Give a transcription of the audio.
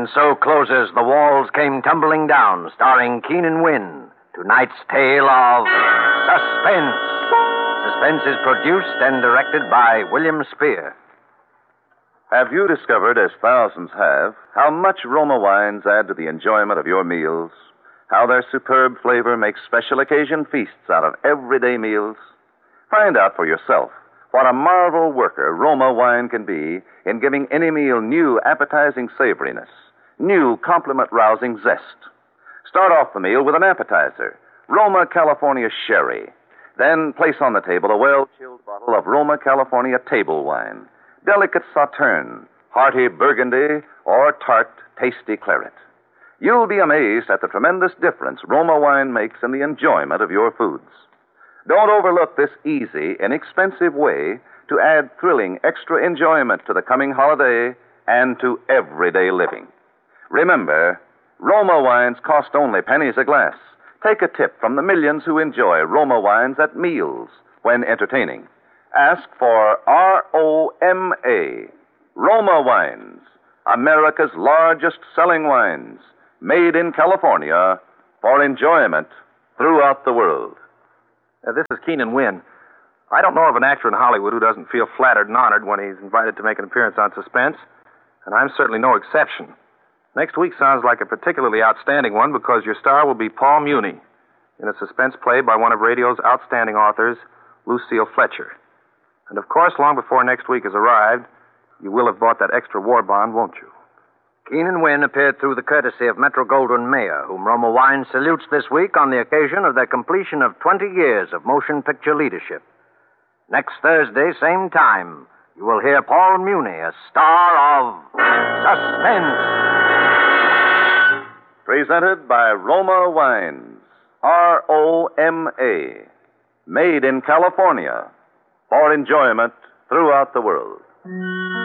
And so closes The Walls Came Tumbling Down, starring Keenan Wynn. Tonight's tale of Suspense. Suspense is produced and directed by William Spear. Have you discovered, as thousands have, how much Roma wines add to the enjoyment of your meals? How their superb flavor makes special occasion feasts out of everyday meals? Find out for yourself what a marvel worker Roma wine can be in giving any meal new appetizing savoriness, new compliment-rousing zest. Start off the meal with an appetizer, Roma California Sherry. Then place on the table a well-chilled bottle of Roma California table wine, delicate Sauterne, hearty Burgundy, or tart, tasty claret. You'll be amazed at the tremendous difference Roma wine makes in the enjoyment of your foods. Don't overlook this easy, inexpensive way to add thrilling extra enjoyment to the coming holiday and to everyday living. Remember, Roma wines cost only pennies a glass. Take a tip from the millions who enjoy Roma wines at meals when entertaining. Ask for R-O-M-A, Roma Wines, America's largest selling wines, made in California for enjoyment throughout the world. This is Keenan Wynn. I don't know of an actor in Hollywood who doesn't feel flattered and honored when he's invited to make an appearance on Suspense, and I'm certainly no exception. Next week sounds like a particularly outstanding one because your star will be Paul Muni in a suspense play by one of radio's outstanding authors, Lucille Fletcher. And of course, long before next week has arrived, you will have bought that extra war bond, won't you? Keenan Wynn appeared through the courtesy of Metro-Goldwyn-Mayer, whom Roma Wine salutes this week on the occasion of their completion of 20 years of motion picture leadership. Next Thursday, same time, you will hear Paul Muni, a star of Suspense. Presented by Roma Wines, R-O-M-A, made in California for enjoyment throughout the world.